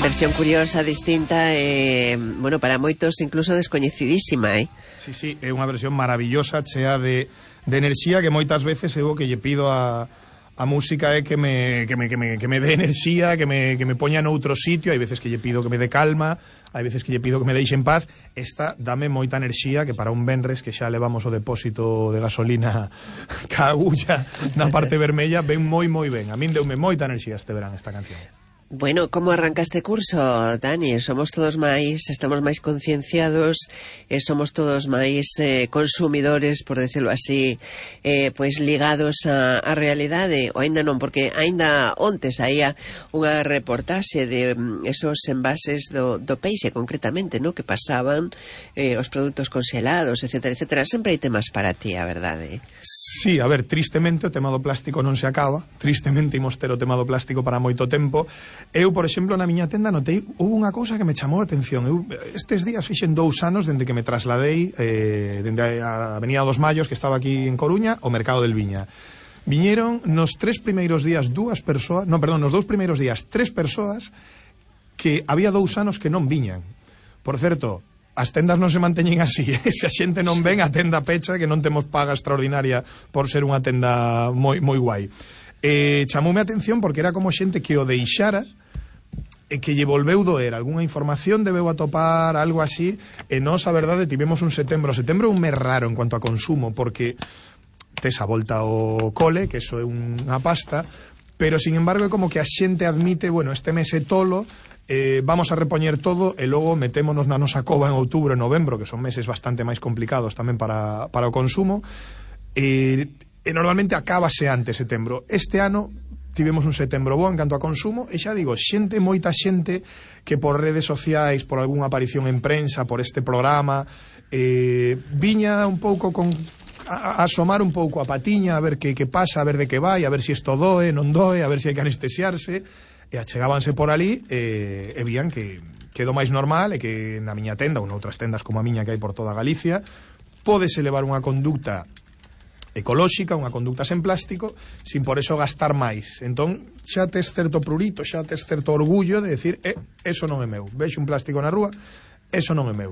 versión curiosa, distinta, bueno, para moitos incluso descoñecidísima, Sí, é unha versión maravillosa, chea de enerxía, que moitas veces eu que lle pido a música é que me dé enerxía, que me poña noutro sitio. Hai veces que lle pido que me dé calma, hai veces que lle pido que me deixe en paz. Esta dame moita enerxía, que para un venres que xa levamos o depósito de gasolina ca agulla na parte vermella, ven moi ben. A min deume moita enerxía este verán esta canción. Bueno, como arranca este curso, Dani? Estamos máis concienciados, somos todos máis consumidores, por decirlo así, pois ligados á realidade, ou aínda non, porque aínda ontes saía unha reportaxe de esos envases do peixe, concretamente, no? Que pasaban os produtos congelados, etcétera. Sempre hai temas para ti, a verdade. Sí, a ver, tristemente o tema do plástico non se acaba, tristemente imos ter o tema do plástico para moito tempo. Eu, por exemplo, na miña tenda notei, houve unha cousa que me chamou a atención. Eu estes días fixen 2 anos dende que me trasladei dende a Avenida dos Mayos, que estaba aquí en Coruña, ao Mercado del Viña. Viñeron nos 3 primeiros días 2 persoas, nos 2 primeiros días 3 persoas, que había 2 anos que non viñan. Por certo, as tendas non se manteñen así, se a xente non ven, a tenda pecha, que non temos paga extraordinaria por ser unha tenda moi guai. Chamoume a atención porque era como xente que o deixara e que lle volveu doer algunha información, debeu atopar algo así, e nós, a verdade, tivemos un setembro é un mes raro en cuanto a consumo, porque tes a volta ao cole, que eso é unha pasta, pero, sin embargo, é como que a xente admite, bueno, este mes é tolo, vamos a repoñer todo e logo metémonos na nosa cova en outubro e novembro, que son meses bastante máis complicados tamén para o consumo, e normalmente acábase antes setembro. Este ano tivemos un setembro bo en canto a consumo, e xa digo, moita xente que por redes sociais, por algunha aparición en prensa, por este programa, viña un pouco a asomar un pouco a patiña, a ver que pasa, a ver de que vai, a ver se isto doe, non doe, a ver se hai que anestesiarse, e achegábanse por ali e vían que do máis normal, e que na miña tenda ou noutras tendas como a miña que hai por toda Galicia, pódese levar unha conducta ecolóxica, unha conducta sen plástico, sin por eso gastar máis. Entón, xa tes certo prurito, xa tes certo orgullo de decir, eso non é meu. Vexo un plástico na rúa, eso non é meu.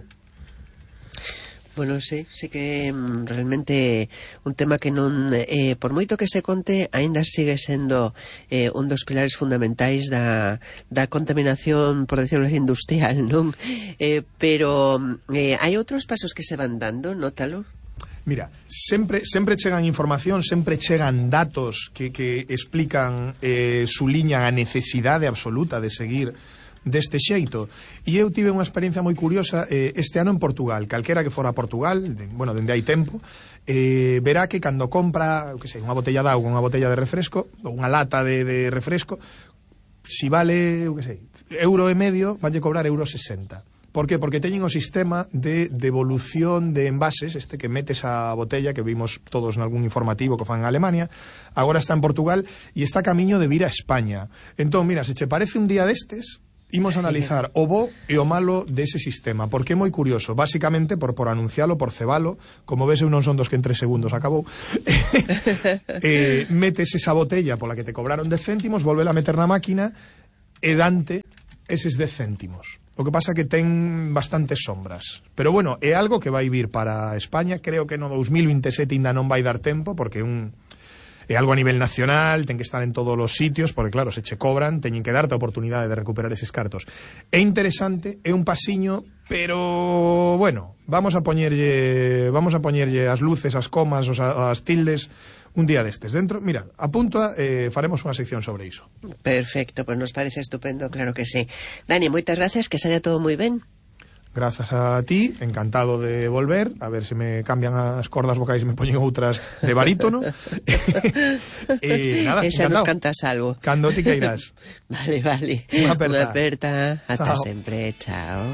Bueno, sí que realmente un tema que non, por moito que se conte, aínda sigue sendo un dos pilares fundamentais da contaminación, por decirlo así, industrial, non? Pero hai outros pasos que se van dando, nótalo? Mira, sempre chegan información, sempre chegan datos que explican su liña a necesidade absoluta de seguir deste xeito. E eu tive unha experiencia moi curiosa este ano en Portugal. Calquera que fora a Portugal, dende hai tempo, verá que cando compra, unha botella de auga, unha botella de refresco, ou unha lata de refresco, si vale, €1,5, vanlle cobrar €1,60. Por qué? Porque teñen o sistema de devolución de envases, que metes a botella, que vimos todos en algún informativo que fan en Alemania, agora está en Portugal e está camiño de vir a España. Entón, mira, se che parece un día destes, imos a analizar o bo e o malo dese sistema, porque é moi curioso, basicamente por anuncialo, por cebalo, como ves eu non son dos que en 3 segundos acabou, metes esa botella pola que te cobraron 10 céntimos, volvela a meter na máquina e dante eses 10 céntimos. O que pasa que ten bastantes sombras. Pero bueno, é algo que vai vir para España. Creo que no 2027 ainda non vai dar tempo, porque é algo a nivel nacional, ten que estar en todos os sitios, porque claro, se che cobran, teñen que darte a oportunidade de recuperar eses cartos. É interesante, é un pasiño, pero bueno, vamos a poñerlle as luces, as comas, as tildes un día destes. Dentro, mira, apunta, faremos unha sección sobre iso. Perfecto, pues nos parece estupendo, claro que sí. Dani, moitas gracias, que saia todo moi ben. Grazas a ti, encantado de volver, a ver se me cambian as cordas vocais e me poñen outras de barítono. Nada, e xa encantado. Nos cantas algo. Cando ti queiras. Vale. Unha aperta. Ata Chao. sempre, chao.